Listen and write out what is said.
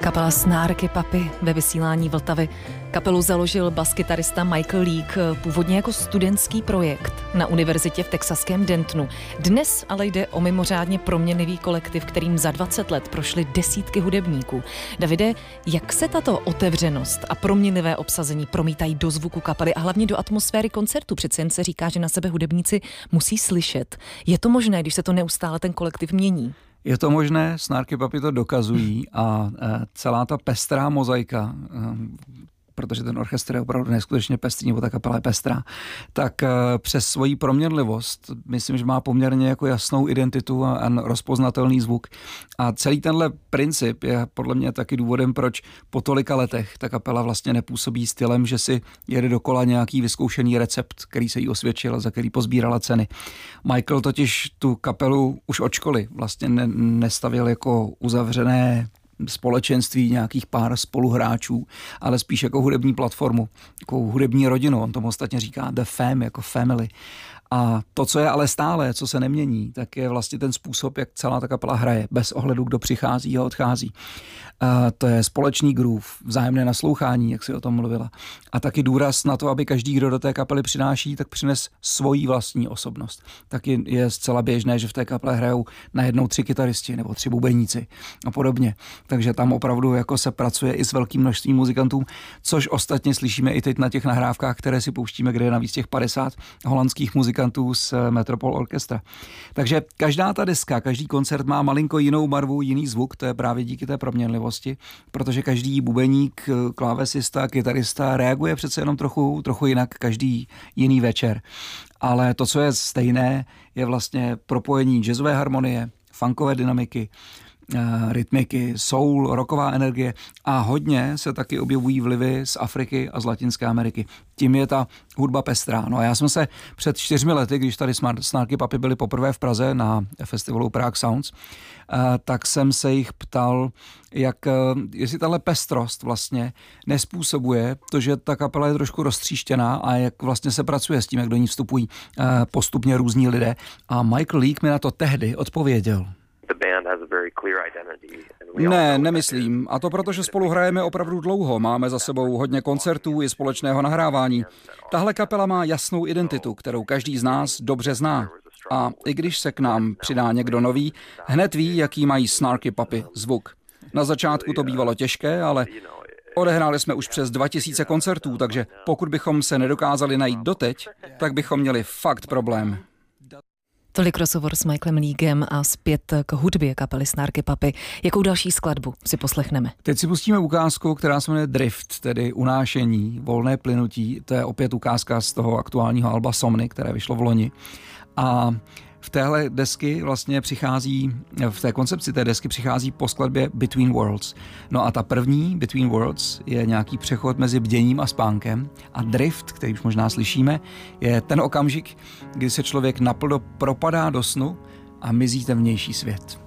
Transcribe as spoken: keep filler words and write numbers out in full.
Kapela Snarky Puppy ve vysílání Vltavy. Kapelu založil baskytarista Michael Leak původně jako studentský projekt na univerzitě v texaském Dentonu. Dnes ale jde o mimořádně proměnlivý kolektiv, kterým za dvacet let prošly desítky hudebníků. Davide, jak se tato otevřenost a proměnlivé obsazení promítají do zvuku kapely a hlavně do atmosféry koncertu? Přece jen se říká, že na sebe hudebníci musí slyšet. Je to možné, když se to neustále ten kolektiv mění? Je to možné, Snarky Puppy to dokazují a celá ta pestrá mozaika, protože ten orchestr je opravdu neskutečně pestrý, nebo ta kapela je pestrá, tak přes svoji proměnlivost, myslím, že má poměrně jako jasnou identitu a, a rozpoznatelný zvuk. A celý tenhle princip je podle mě taky důvodem, proč po tolika letech ta kapela vlastně nepůsobí stylem, že si jede dokola nějaký vyzkoušený recept, který se jí osvědčil, za který pozbírala ceny. Michael totiž tu kapelu už od školy vlastně ne, nestavil jako uzavřené společenství nějakých pár spoluhráčů, ale spíš jako hudební platformu, jako hudební rodinu. On tomu ostatně říká The Fam, jako family. A to, co je ale stále, co se nemění, tak je vlastně ten způsob, jak celá ta kapela hraje, bez ohledu, kdo přichází a odchází. A to je společný groove, vzájemné naslouchání, jak si o tom mluvila. A taky důraz na to, aby každý, kdo do té kapely přináší, tak přines svoji vlastní osobnost. Taky je zcela běžné, že v té kapele hrajou najednou tři kytaristi nebo tři bubeníci a podobně. Takže tam opravdu jako se pracuje i s velkým množstvím muzikantů, což ostatně slyšíme i teď na těch nahrávkách, které si pouštíme, kde je navíc těch padesát holandských muzikantů z Metropol Orchestra. Takže každá ta deska, každý koncert má malinko jinou barvu, jiný zvuk, to je právě díky té proměnlivosti, protože každý bubeník, klávesista, kytarista reaguje přece jenom trochu, trochu jinak každý jiný večer. Ale to, co je stejné, je vlastně propojení jazzové harmonie, funkové dynamiky, rytmiky, soul, rocková energie a hodně se taky objevují vlivy z Afriky a z Latinské Ameriky. Tím je ta hudba pestrá. No a já jsem se před čtyřmi lety, když tady Snarky Puppy byli poprvé v Praze na festivalu Prague Sounds, tak jsem se jich ptal, jak, jestli tahle pestrost vlastně nespůsobuje to, že ta kapela je trošku roztříštěná a jak vlastně se pracuje s tím, jak do ní vstupují postupně různí lidé. A Michael Leak mi na to tehdy odpověděl. Ne, nemyslím. A to proto, že spolu hrajeme opravdu dlouho. Máme za sebou hodně koncertů i společného nahrávání. Tahle kapela má jasnou identitu, kterou každý z nás dobře zná. A i když se k nám přidá někdo nový, hned ví, jaký mají Snarky Puppy zvuk. Na začátku to bývalo těžké, ale odehráli jsme už přes dva tisíce koncertů, takže pokud bychom se nedokázali najít doteď, tak bychom měli fakt problém. Tolik rozhovor s Michaelem Leakem a zpět k hudbě kapely Snarky Puppy. Jakou další skladbu si poslechneme? Teď si pustíme ukázku, která se jmenuje Drift, tedy unášení, volné plynutí. To je opět ukázka z toho aktuálního alba Somny, které vyšlo v loni. A v téhle desky vlastně přichází, v té koncepci té desky přichází po skladbě Between Worlds. No a ta první, Between Worlds, je nějaký přechod mezi bděním a spánkem a drift, který už možná slyšíme, je ten okamžik, kdy se člověk naplno propadá do snu a mizí ten vnější svět.